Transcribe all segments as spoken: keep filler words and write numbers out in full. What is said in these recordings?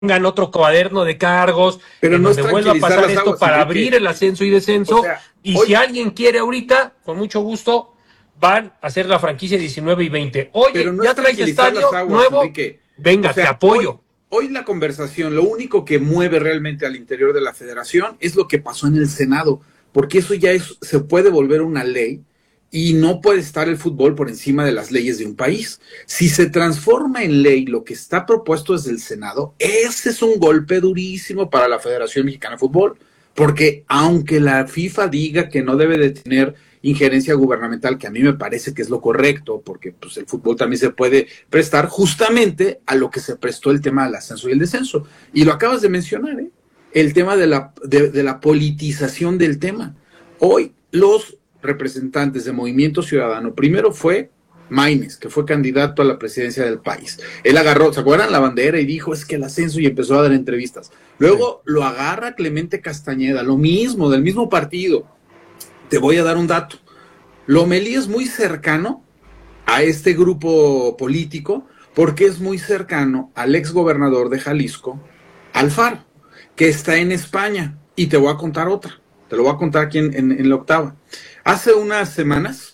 tengan otro cuaderno de cargos, pero en no donde vuelva a pasar esto aguas, para Enrique. abrir el ascenso y descenso. O sea, y hoy, si alguien quiere ahorita, con mucho gusto, van a hacer la franquicia diecinueve y veinte. Oye, no ya traes estadio aguas, nuevo, Enrique. Venga, o sea, te apoyo. Hoy, hoy la conversación, lo único que mueve realmente al interior de la federación es lo que pasó en el Senado, porque eso ya es, se puede volver una ley y no puede estar el fútbol por encima de las leyes de un país. Si se transforma en ley lo que está propuesto desde el Senado, ese es un golpe durísimo para la Federación Mexicana de Fútbol, porque aunque la FIFA diga que no debe de tener injerencia gubernamental, que a mí me parece que es lo correcto, porque pues, el fútbol también se puede prestar justamente a lo que se prestó el tema del ascenso y el descenso. Y lo acabas de mencionar, ¿eh? El tema de la, de, de la politización del tema. Hoy los representantes de Movimiento Ciudadano, primero fue Maínez, que fue candidato a la presidencia del país. Él agarró, ¿se acuerdan? La bandera y dijo, es que el ascenso, y empezó a dar entrevistas. Luego sí. Lo agarra Clemente Castañeda, lo mismo, del mismo partido. Te voy a dar un dato. Lomelí es muy cercano a este grupo político porque es muy cercano al ex gobernador de Jalisco, Alfaro, que está en España. Y te voy a contar otra. Te lo voy a contar aquí en, en, en la octava. Hace unas semanas,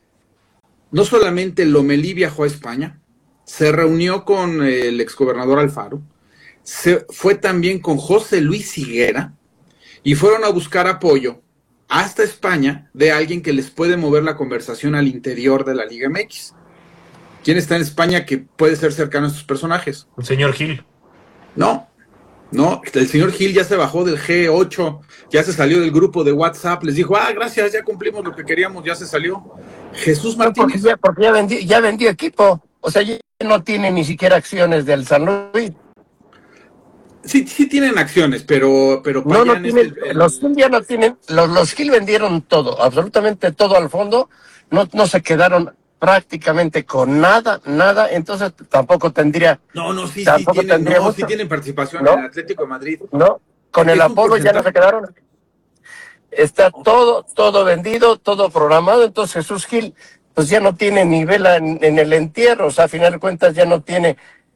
no solamente Lomelí viajó a España, se reunió con el exgobernador Alfaro, se fue también con José Luis Higuera y fueron a buscar apoyo hasta España de alguien que les puede mover la conversación al interior de la Liga M X. ¿Quién está en España que puede ser cercano a estos personajes? El señor Gil. No. No, el señor Gil ya se bajó del G ocho, ya se salió del grupo de WhatsApp, les dijo, ah, gracias, ya cumplimos lo que queríamos, ya se salió. Jesús Martínez. No, porque ya, porque ya, vendió, ya vendió equipo, o sea, ya no tiene ni siquiera acciones del San Luis. Sí, sí tienen acciones, pero... pero no, no tienen, el, el... los Gil ya no tienen, los, los Gil vendieron todo, absolutamente todo al fondo, no, no se quedaron prácticamente con nada, nada, entonces tampoco tendría... No, no, sí, sí tienen, no, sí tienen participación ¿no? en el Atlético de Madrid. No, con el Apolo ya no se quedaron. Está todo, todo vendido, todo programado, entonces Jesús Gil, pues ya no tiene ni vela en, en el entierro, o sea, a final de cuentas ya no tiene...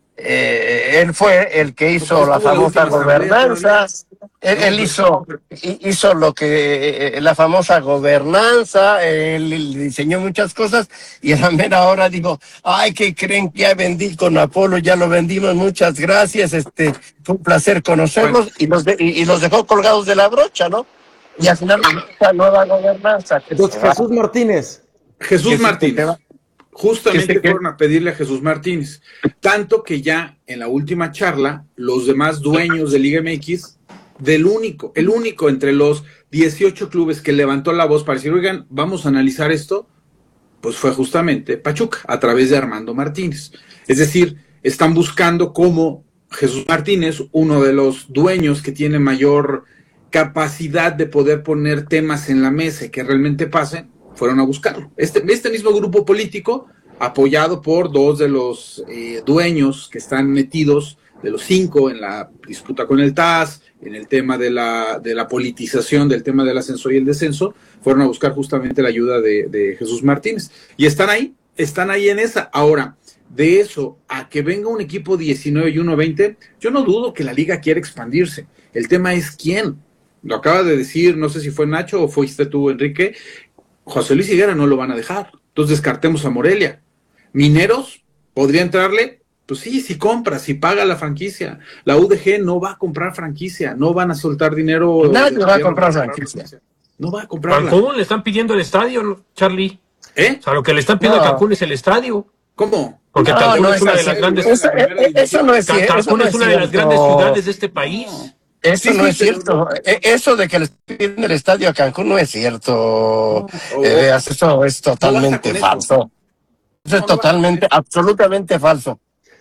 Eh, él fue el que hizo la famosa gobernanza, él, él hizo hizo lo que la famosa gobernanza, él diseñó muchas cosas y a la mera hora digo, ay, que creen que ya vendí con Apolo, ya lo vendimos, muchas gracias, este fue un placer conocerlos, bueno. y los de, y, y los dejó colgados de la brocha, ¿no? Y al final esta nueva gobernanza. Entonces, Jesús Martínez. Jesús Martínez. Justamente fueron a pedirle a Jesús Martínez, tanto que ya en la última charla, los demás dueños de Liga M X, del único, el único entre los dieciocho clubes que levantó la voz para decir, oigan, vamos a analizar esto, pues fue justamente Pachuca, a través de Armando Martínez. Es decir, están buscando cómo Jesús Martínez, uno de los dueños que tiene mayor capacidad de poder poner temas en la mesa y que realmente pasen, fueron a buscarlo. Este, este mismo grupo político, apoyado por dos de los eh, dueños que están metidos, de los cinco, en la disputa con el T A S, en el tema de la, de la politización del tema del ascenso y el descenso, fueron a buscar justamente la ayuda de, de Jesús Martínez. Y están ahí, están ahí en esa. Ahora, de eso a que venga un equipo diecinueve y uno veinte, yo no dudo que la liga quiera expandirse. El tema es quién. Lo acaba de decir, no sé si fue Nacho o fuiste tú, Enrique, José Luis Higuera no lo van a dejar, entonces descartemos a Morelia. Mineros, ¿podría entrarle? Pues sí, si compra, si paga la franquicia. La U D G no va a comprar franquicia, no van a soltar dinero. Nadie va a comprar franquicia. No va a comprarla. Cancún le están pidiendo el estadio, Charlie. ¿Eh? O sea, lo que le están pidiendo no. a Cancún es el estadio. ¿Cómo? Porque no, Cancún no es una es de las grandes... Eso, eso no es cierto. Cancún es una de las grandes ciudades de este país. No. Eso sí, no sí, es cierto. Pero... Eso de que le piden el estadio a Cancún no es cierto. Oh. Eh, eso es totalmente falso. Eso es no, totalmente, no absolutamente falso.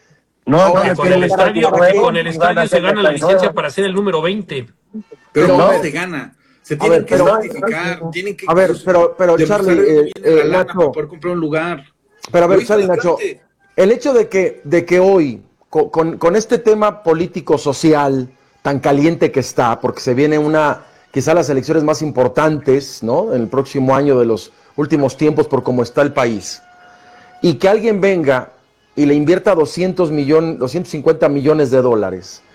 No, no, no con, el estadio, porque con el estadio se gana la licencia para ser el número veinte. Pero, pero no se gana. Se tienen ver, que pero, certificar, no, tienen que... A ver, pero, pero Charlie, eh, eh, Nacho... Para poder comprar un lugar. Pero a ver, Charlie, Nacho, el hecho de que, de que hoy, con, con, con este tema político-social tan caliente que está, porque se viene una, quizá las elecciones más importantes, ¿no?, en el próximo año de los últimos tiempos por cómo está el país, y que alguien venga y le invierta doscientos millones, doscientos cincuenta millones de dólares